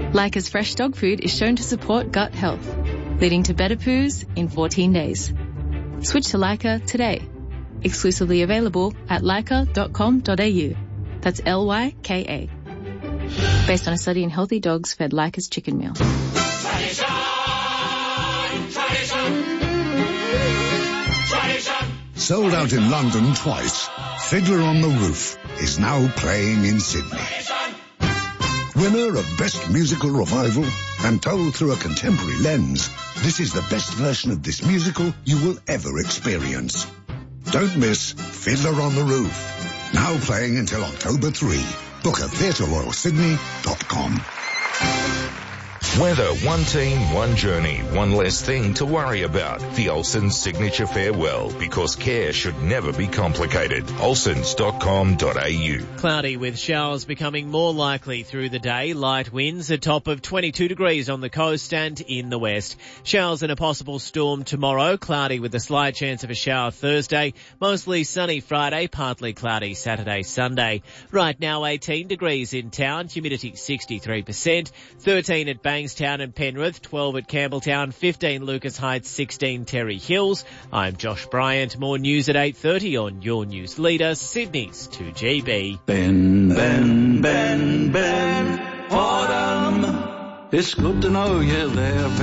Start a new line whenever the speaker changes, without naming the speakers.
Leica's fresh dog food is shown to support gut health, leading to better poos in 14 days. Switch to Leica today. Exclusively available at leica.com.au. That's Lyka. Based on a study in healthy dogs fed Leica's chicken meal.
Tradition, tradition, tradition.
Sold out in London twice, Fiddler on the Roof is now playing in Sydney. Winner of Best Musical Revival and told through a contemporary lens, this is the best version of this musical you will ever experience. Don't miss Fiddler on the Roof. Now playing until October 3. Book at theatreroyalsydney.com.
Weather, one team, one journey, one less thing to worry about. The Olsen's Signature Farewell, because care should never be complicated. Olsens.com.au.
Cloudy with showers becoming more likely through the day. Light winds, a top of 22 degrees on the coast and in the west. Showers and a possible storm tomorrow. Cloudy with a slight chance of a shower Thursday. Mostly sunny Friday, partly cloudy Saturday, Sunday. Right now 18 degrees in town, humidity 63%, 13 at Bankstown and Penrith, 12 at Campbelltown, 15 Lucas Heights, 16 Terry Hills. I'm Josh Bryant. More news at 8:30 on your news leader, Sydney's 2GB.
Ben, Ben, Ben, Ben, autumn. It's good to know you're there.